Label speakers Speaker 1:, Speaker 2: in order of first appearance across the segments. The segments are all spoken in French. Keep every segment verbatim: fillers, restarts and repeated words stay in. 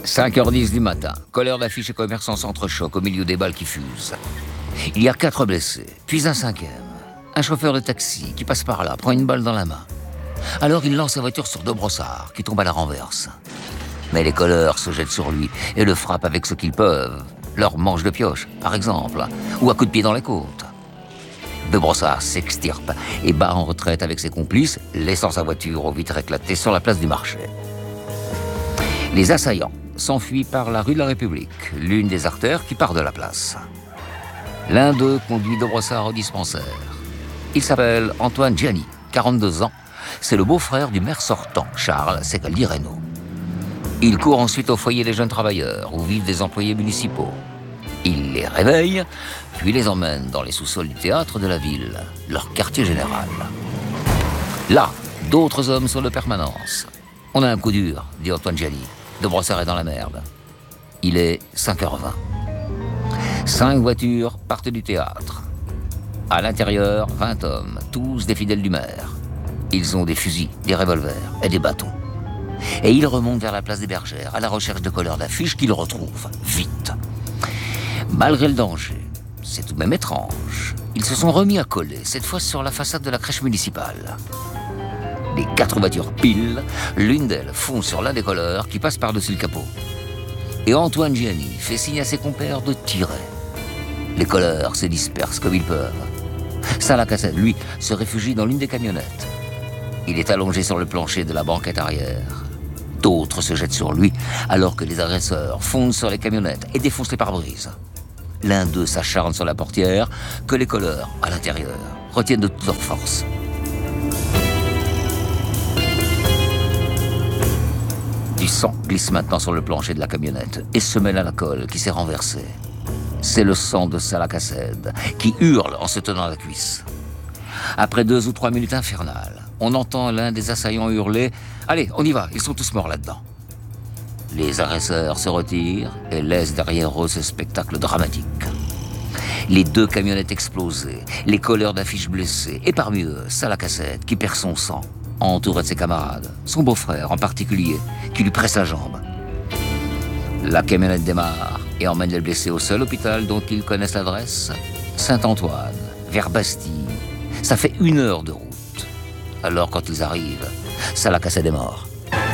Speaker 1: cinq heures dix du matin, colleurs d'affiches et commerçants s'entrechoquent au milieu des balles qui fusent. Il y a quatre blessés, puis un cinquième. Un chauffeur de taxi qui passe par là, prend une balle dans la main. Alors il lance sa voiture sur deux brossards qui tombent à la renverse. Mais les colleurs se jettent sur lui et le frappent avec ce qu'ils peuvent. Leur manche de pioche, par exemple, ou à coups de pied dans les côtes. De Brossard s'extirpe et bat en retraite avec ses complices, laissant sa voiture aux vitres éclatées sur la place du marché. Les assaillants s'enfuient par la rue de la République, l'une des artères qui part de la place. L'un d'eux conduit De Brossard au dispensaire. Il s'appelle Antoine Gianni, quarante-deux ans. C'est le beau-frère du maire sortant, Charles Secaldi Reynaud. Il court ensuite au foyer des jeunes travailleurs, où vivent des employés municipaux. Il les réveille, puis les emmène dans les sous-sols du théâtre de la ville, leur quartier général. Là, d'autres hommes sont de permanence. On a un coup dur, dit Antoine Gianni. De Brossard est dans la merde. Il est cinq heures vingt. Cinq voitures partent du théâtre. À l'intérieur, vingt hommes, tous des fidèles du maire. Ils ont des fusils, des revolvers et des bâtons. Et ils remontent vers la place des Bergères, à la recherche de colleurs d'affiches qu'ils retrouvent, vite. Malgré le danger, c'est tout de même étrange, ils se sont remis à coller, cette fois sur la façade de la crèche municipale. Les quatre voitures pile, l'une d'elles fonce sur l'un des colleurs qui passe par-dessus le capot. Et Antoine Gianni fait signe à ses compères de tirer. Les colleurs se dispersent comme ils peuvent. Salacassette, lui, se réfugie dans l'une des camionnettes. Il est allongé sur le plancher de la banquette arrière. D'autres se jettent sur lui, alors que les agresseurs fondent sur les camionnettes et défoncent les pare-brises. L'un d'eux s'acharne sur la portière, que les colleurs, à l'intérieur, retiennent de toute leur force. Du sang glisse maintenant sur le plancher de la camionnette et se mêle à la colle qui s'est renversée. C'est le sang de Salacassette qui hurle en se tenant la cuisse. Après deux ou trois minutes infernales, on entend l'un des assaillants hurler « Allez, on y va, ils sont tous morts là-dedans ». Les agresseurs se retirent et laissent derrière eux ce spectacle dramatique. Les deux camionnettes explosées, les colleurs d'affiches blessés, et parmi eux, Salacassette qui perd son sang, entouré de ses camarades, son beau-frère en particulier, qui lui presse la jambe. La camionnette démarre et emmène les blessés au seul hôpital dont ils connaissent l'adresse, Saint-Antoine, vers Bastille. Ça fait une heure de route. Alors quand ils arrivent, Salacassette est mort.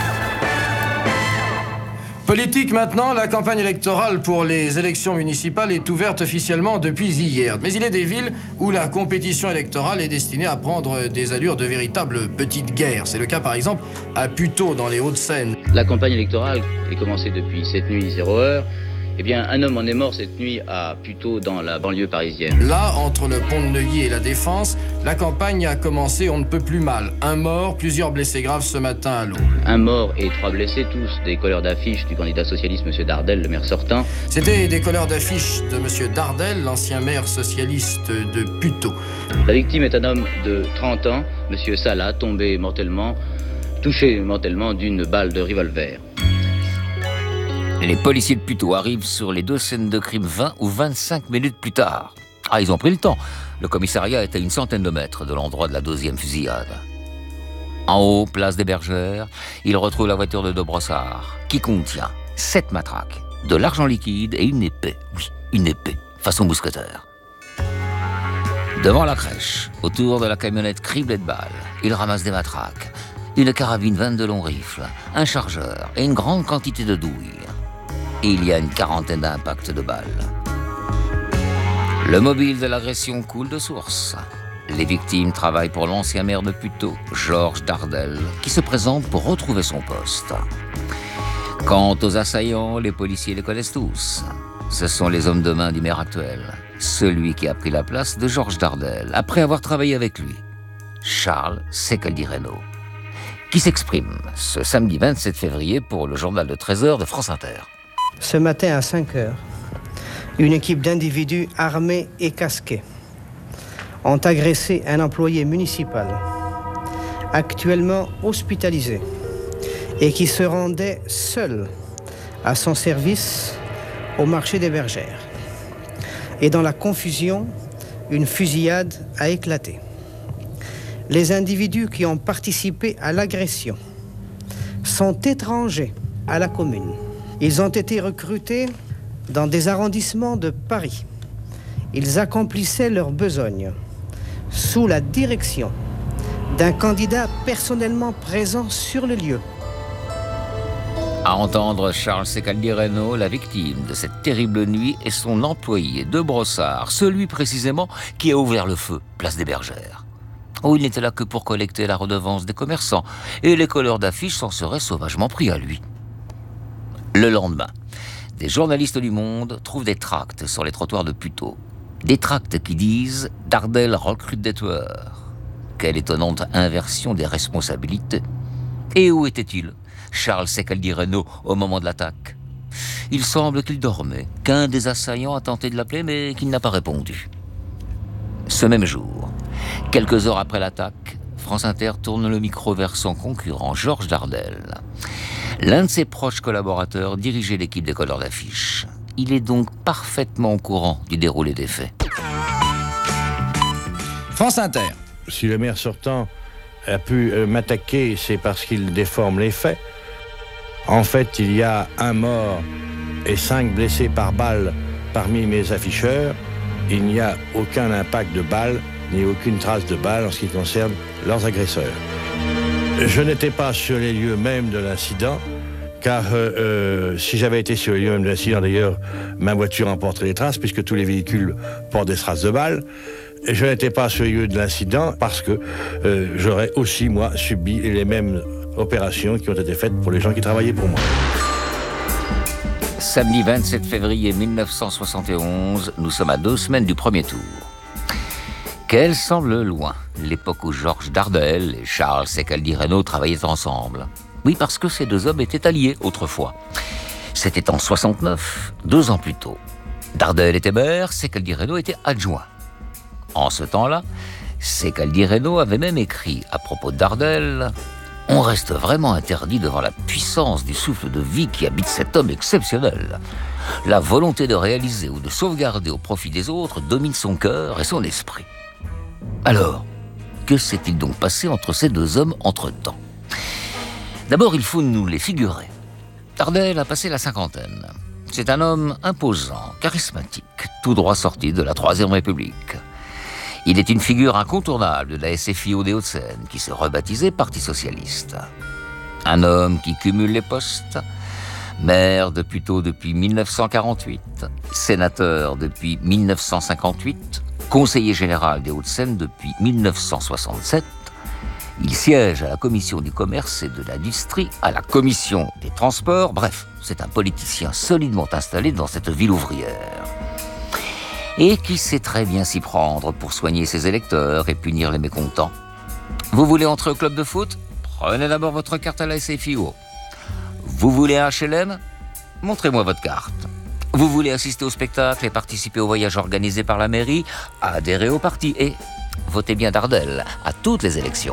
Speaker 2: Politique maintenant, la campagne électorale pour les élections municipales est ouverte officiellement depuis hier. Mais il est des villes où la compétition électorale est destinée à prendre des allures de véritables petites guerres. C'est le cas par exemple à Puteaux dans les Hauts-de-Seine.
Speaker 3: La campagne électorale est commencée depuis cette nuit zéro heure. Eh bien, un homme en est mort cette nuit à Puteaux, dans la banlieue parisienne.
Speaker 2: Là, entre le pont de Neuilly et la Défense, la campagne a commencé on ne peut plus mal. Un mort, plusieurs blessés graves ce matin à l'eau.
Speaker 3: Un mort et trois blessés, tous des colleurs d'affiches du candidat socialiste M. Dardel, le maire sortant.
Speaker 2: C'était des colleurs d'affiches de M. Dardel, l'ancien maire socialiste de Puteaux.
Speaker 3: La victime est un homme de trente ans, M. Salah, tombé mortellement, touché mortellement d'une balle de revolver.
Speaker 1: Les policiers de Puteaux arrivent sur les deux scènes de crime vingt ou vingt-cinq minutes plus tard. Ah, ils ont pris le temps. Le commissariat est à une centaine de mètres de l'endroit de la deuxième fusillade. En haut, place des Bergères, ils retrouvent la voiture de De Brossard, qui contient sept matraques, de l'argent liquide et une épée. Oui, une épée, façon mousquetaire. Devant la crèche, autour de la camionnette criblée de balles, ils ramassent des matraques, une carabine vingt-deux longs rifles, un chargeur et une grande quantité de douilles. Il y a une quarantaine d'impacts de balles. Le mobile de l'agression coule de source. Les victimes travaillent pour l'ancien maire de Puteaux, Georges Dardel, qui se présente pour retrouver son poste. Quant aux assaillants, les policiers les connaissent tous. Ce sont les hommes de main du maire actuel, celui qui a pris la place de Georges Dardel, après avoir travaillé avec lui, Charles Secaldi Reynaud, qui s'exprime ce samedi vingt-sept février pour le journal de treize heures de France Inter.
Speaker 4: Ce matin à cinq heures, une équipe d'individus armés et casqués ont agressé un employé municipal, actuellement hospitalisé, et qui se rendait seul à son service au marché des Bergères. Et dans la confusion, une fusillade a éclaté. Les individus qui ont participé à l'agression sont étrangers à la commune. Ils ont été recrutés dans des arrondissements de Paris. Ils accomplissaient leur besogne sous la direction d'un candidat personnellement présent sur le lieu.
Speaker 1: À entendre Charles Secaldi-Reynaud, la victime de cette terrible nuit est son employé de Brossard, celui précisément qui a ouvert le feu, place des Bergères. Oh, il n'était là que pour collecter la redevance des commerçants, et les colleurs d'affiches s'en seraient sauvagement pris à lui. Le lendemain, des journalistes du Monde trouvent des tracts sur les trottoirs de Puteaux. Des tracts qui disent « Dardel recrute des tueurs ». Quelle étonnante inversion des responsabilités. Et où était-il, Charles Secaldi-Reynaud, au moment de l'attaque? Il semble qu'il dormait, qu'un des assaillants a tenté de l'appeler, mais qu'il n'a pas répondu. Ce même jour, quelques heures après l'attaque, France Inter tourne le micro vers son concurrent, Georges Dardel. L'un de ses proches collaborateurs dirigeait l'équipe des colleurs d'affiches. Il est donc parfaitement au courant du déroulé des faits.
Speaker 2: France Inter.
Speaker 5: Si le maire sortant a pu euh, m'attaquer, c'est parce qu'il déforme les faits. En fait, il y a un mort et cinq blessés par balle parmi mes afficheurs. Il n'y a aucun impact de balle, ni aucune trace de balle en ce qui concerne leurs agresseurs. Je n'étais pas sur les lieux même de l'incident, car euh, euh, si j'avais été sur les lieux même de l'incident, d'ailleurs, ma voiture emporterait les traces, puisque tous les véhicules portent des traces de balles. Et je n'étais pas sur le lieu de l'incident parce que euh, j'aurais aussi, moi, subi les mêmes opérations qui ont été faites pour les gens qui travaillaient pour moi.
Speaker 1: Samedi vingt-sept février mille neuf cent soixante et onze, nous sommes à deux semaines du premier tour. Quelle semble loin l'époque où Georges Dardel et Charles Secaldi-Reynaud travaillaient ensemble. Oui, parce que ces deux hommes étaient alliés autrefois. C'était en soixante-neuf, deux ans plus tôt. Dardel était maire, Secaldi-Reynaud était adjoint. En ce temps-là, Secaldi-Reynaud avait même écrit à propos de Dardel « On reste vraiment interdit devant la puissance du souffle de vie qui habite cet homme exceptionnel. La volonté de réaliser ou de sauvegarder au profit des autres domine son cœur et son esprit. » Alors, que s'est-il donc passé entre ces deux hommes entre-temps? D'abord, il faut nous les figurer. Dardel a passé la cinquantaine. C'est un homme imposant, charismatique, tout droit sorti de la Troisième République. Il est une figure incontournable de la S F I O des Hauts-de-Seine, qui se rebaptisait Parti Socialiste. Un homme qui cumule les postes, maire de Puteaux depuis mille neuf cent quarante-huit, sénateur depuis mille neuf cent cinquante-huit, conseiller général des Hauts-de-Seine depuis mille neuf cent soixante-sept. Il siège à la commission du commerce et de l'industrie, à la commission des transports. Bref, c'est un politicien solidement installé dans cette ville ouvrière. Et qui sait très bien s'y prendre pour soigner ses électeurs et punir les mécontents. Vous voulez entrer au club de foot? Prenez d'abord votre carte à la S F I O. Vous voulez un H L M? Montrez-moi votre carte. Vous voulez assister au spectacle et participer au voyage organisé par la mairie? Adhérez au parti et votez bien Dardel à toutes les élections.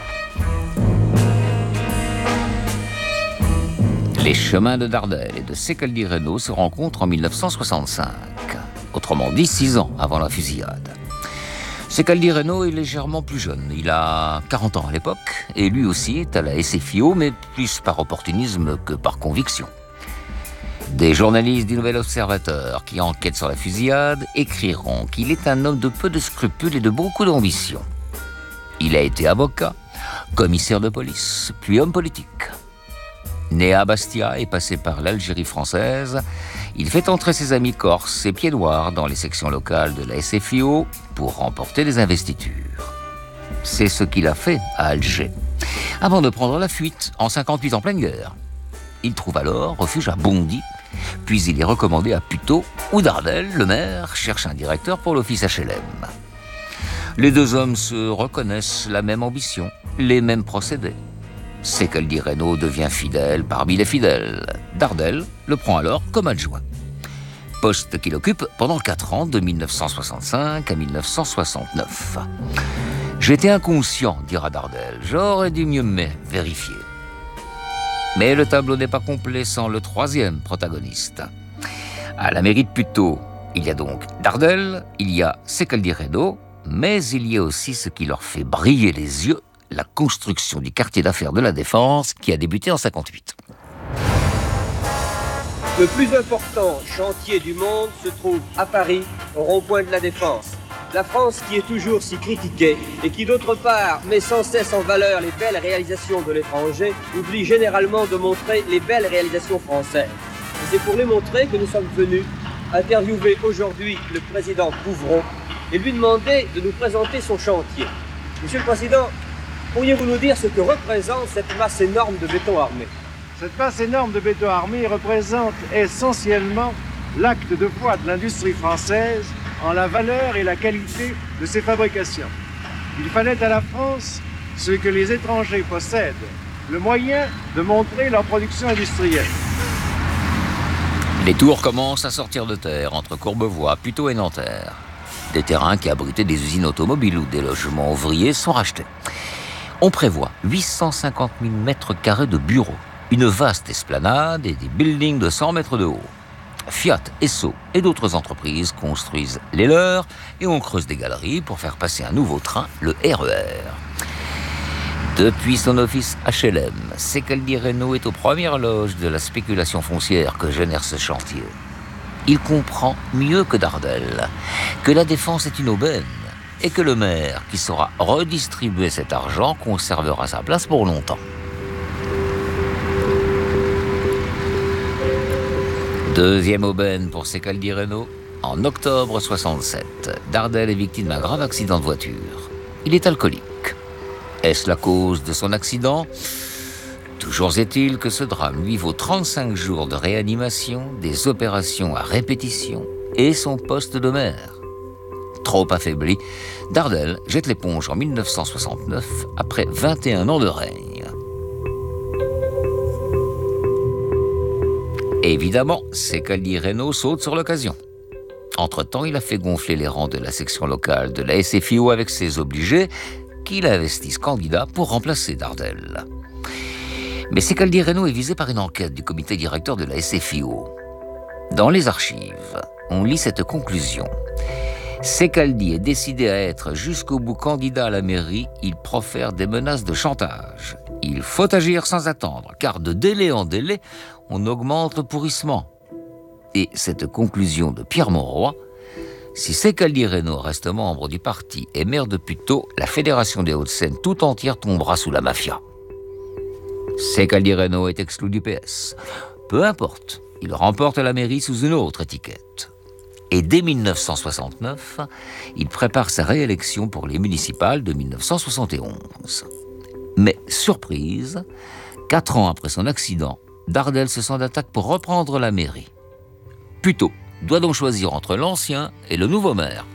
Speaker 1: Les chemins de Dardel et de Secaldi-Reynaud se rencontrent en mille neuf cent soixante-cinq. Autrement dit, six ans avant la fusillade. Secaldi-Reynaud est légèrement plus jeune. Il a quarante ans à l'époque, et lui aussi est à la S F I O, mais plus par opportunisme que par conviction. Des journalistes du Nouvel Observateur qui enquêtent sur la fusillade écriront qu'il est un homme de peu de scrupules et de beaucoup d'ambition. Il a été avocat, commissaire de police, puis homme politique. Né à Bastia et passé par l'Algérie française, il fait entrer ses amis corses et pieds noirs dans les sections locales de la S F I O pour remporter des investitures. C'est ce qu'il a fait à Alger, avant de prendre la fuite en cinquante-huit en pleine guerre. Il trouve alors refuge à Bondy, puis il est recommandé à Puteaux, où Dardel, le maire, cherche un directeur pour l'office H L M. Les deux hommes se reconnaissent la même ambition, les mêmes procédés. Secaldi-Reynaud devient fidèle parmi les fidèles. Dardel le prend alors comme adjoint. Poste qu'il occupe pendant quatre ans, de mille neuf cent soixante-cinq à mille neuf cent soixante-neuf. J'étais inconscient, dira Dardel. J'aurais dû mieux me vérifier. Mais le tableau n'est pas complet sans le troisième protagoniste. À la mairie de Puteaux, il y a donc Dardel, il y a Secaldi-Reynaud, mais il y a aussi ce qui leur fait briller les yeux, la construction du quartier d'affaires de la Défense qui a débuté en cinquante-huit.
Speaker 6: Le plus important chantier du monde se trouve à Paris, au rond-point de la Défense. La France qui est toujours si critiquée et qui d'autre part met sans cesse en valeur les belles réalisations de l'étranger, oublie généralement de montrer les belles réalisations françaises. Et c'est pour les montrer que nous sommes venus interviewer aujourd'hui le président Pouvron et lui demander de nous présenter son chantier. Monsieur le Président, pourriez-vous nous dire ce que représente cette masse énorme de béton armé?
Speaker 7: Cette masse énorme de béton armé représente essentiellement l'acte de foi de l'industrie française en la valeur et la qualité de ses fabrications. Il fallait à la France ce que les étrangers possèdent, le moyen de montrer leur production industrielle.
Speaker 1: Les tours commencent à sortir de terre entre Courbevoie, Puteaux et Nanterre. Des terrains qui abritaient des usines automobiles ou des logements ouvriers sont rachetés. On prévoit huit cent cinquante mille mètres carrés de bureaux, une vaste esplanade et des buildings de cent mètres de haut. Fiat, Esso et d'autres entreprises construisent les leurs et on creuse des galeries pour faire passer un nouveau train, le R E R. Depuis son office H L M, Secaldi Reynaud est aux premières loges de la spéculation foncière que génère ce chantier. Il comprend mieux que Dardel que la Défense est une aubaine et que le maire qui saura redistribuer cet argent conservera sa place pour longtemps. Deuxième aubaine pour Secaldi Reynaud. En octobre soixante-sept, Dardel est victime d'un grave accident de voiture. Il est alcoolique. Est-ce la cause de son accident? Toujours est-il que ce drame lui vaut trente-cinq jours de réanimation, des opérations à répétition et son poste de maire. Trop affaibli, Dardel jette l'éponge en mille neuf cent soixante-neuf après vingt et un ans de règne. Évidemment, Secaldi Reynaud saute sur l'occasion. Entre-temps, il a fait gonfler les rangs de la section locale de la S F I O avec ses obligés qu'il investisse candidat pour remplacer Dardel. Mais Secaldi Reynaud est visé par une enquête du comité directeur de la S F I O. Dans les archives, on lit cette conclusion. Secaldi est décidé à être jusqu'au bout candidat à la mairie, il profère des menaces de chantage. Il faut agir sans attendre, car de délai en délai, on augmente le pourrissement. Et cette conclusion de Pierre Monroy, si Secaldi Reynaud reste membre du parti et maire de Puteaux, la Fédération des Hauts-de-Seine tout entière tombera sous la mafia. Secaldi Reynaud est exclu du P S. Peu importe, il remporte la mairie sous une autre étiquette. Et dès mille neuf cent soixante-neuf, il prépare sa réélection pour les municipales de mille neuf cent soixante et onze. Mais, surprise, quatre ans après son accident, Dardel se sent d'attaque pour reprendre la mairie. Puteaux doit donc choisir entre l'ancien et le nouveau maire.